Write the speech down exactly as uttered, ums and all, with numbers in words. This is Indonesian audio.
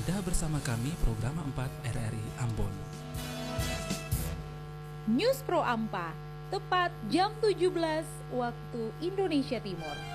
Anda bersama kami Program empat R R I Ambon. News Pro Ampa, tepat jam tujuh belas waktu Indonesia Timur.